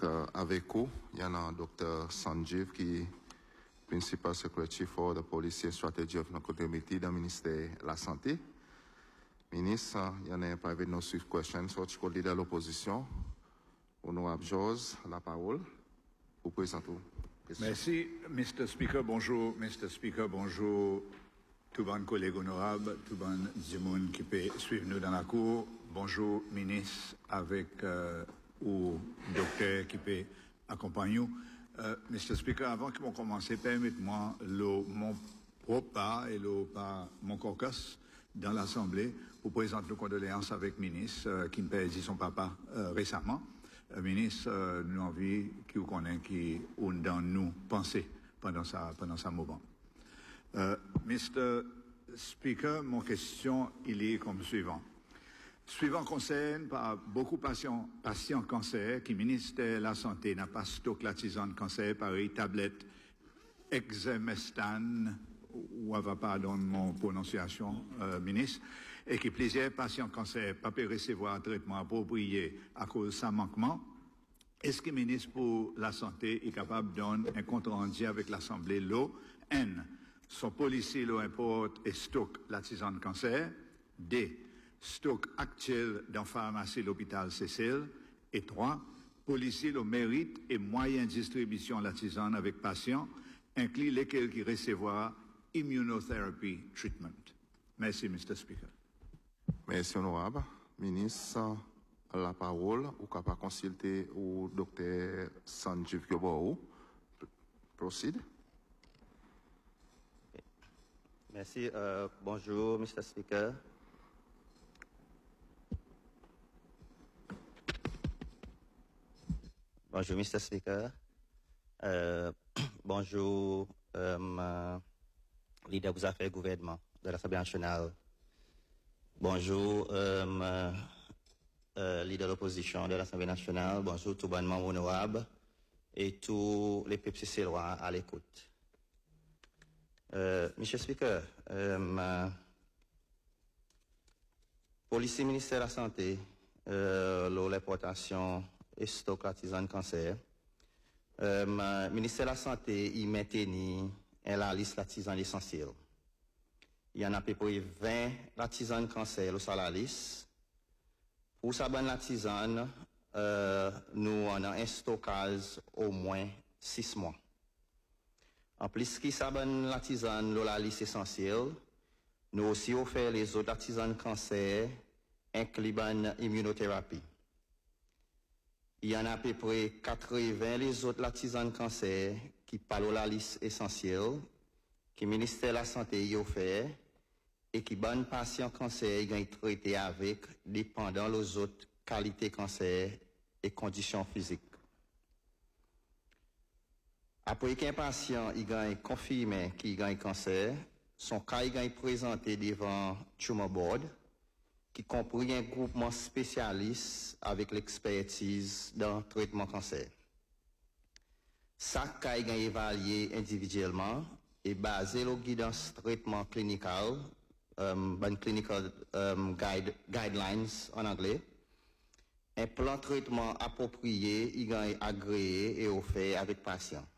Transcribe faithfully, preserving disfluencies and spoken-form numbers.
uh, avec vous, il y en a docteur Sanjeev qui est principal secretary for the policy and strategy of the committee dans le ministère de la Santé. Ministre, il y en a un private no swift question, soit je connais de l'opposition. Honorable Georges, la parole. Vous présentez. Merci, mister Speaker. Bonjour, mister Speaker. Bonjour, tout bon collègue honorable, tout bon Zimoun qui peut suivre nous dans la cour. Bonjour, ministre, avec euh, ou docteur qui peut accompagner nous. Euh, mister Speaker, avant que nous commencions, permettez-moi mon propre pas et le pas mon caucus dans l'Assemblée pour présenter nos condoléances avec le ministre euh, qui me perdit son papa euh, récemment. Euh, ministre, euh, nous avons envie qui vous connaît, qui ont dans nous pensé pendant ça, pendant ce moment. Euh, mister Speaker, mon question, il est comme suivant. Suivant concerne par beaucoup de patients, patients cancer qui ministère de la Santé n'a pas stock la tisane cancer pareil tablette Exemestan ou va pardon mon prononciation euh, ministre et qui plusieurs patients cancer pas pu recevoir un traitement approprié à cause de sa manquement. Est-ce que le ministre pour la Santé est capable de donner un compte rendu avec l'Assemblée l'O N son policier l'eau importe et stocke la tisane cancer D stock actuel dans pharmacie l'hôpital Cécile et trois policiers le mérite et moyen de distribution de la tisane avec patients inclut lesquels qui recevoir immunotherapy treatment. Merci, mister Speaker. Merci, honorable. Ministre, la parole, ou capable consulter au docteur Sanjeev Yobo. Proceed. Merci. Euh, bonjour, mister Speaker. Bonjour, mister Speaker. Euh, bonjour, euh, leader des affaires gouvernement de l'Assemblée nationale. Bonjour, euh, euh, leader de l'opposition de l'Assemblée nationale. Bonjour, tout bon membre honorable et tous les peuples célois à l'écoute. Euh, mister Speaker, euh, police ministère de la Santé, euh, l'importation et stock la tisane cancer. Euh, ministère de la Santé, il maintenit la liste la tisane essentielle. Il y en a à peu près vingt la tisane cancer sur la liste. Pour sa bonne la tisane, euh, nous en avons un stockage au moins six mois. En plus, qui sa bonne la tisane sur la liste essentielle, nous aussi offert les autres la tisane cancer, incluant immunothérapie. Il y en a à peu près quatre-vingts les autres la tisane cancer qui parlent la liste essentielle, qui le ministère de la Santé y offert et qui bonne patient cancer y traité avec dépendant les autres qualités cancer et conditions physiques. Après qu'un patient y gagne confirmé qu'il gagne cancer, son cas y gagne présenté devant Tumor Board, qui comprend un groupement spécialiste avec l'expertise dans le traitement cancer. Chaque cas est évalué individuellement et basé sur le guidance traitement clinical, um, clinical um, guide, guidelines en anglais. Un plan de traitement approprié est agréé et offert avec patient.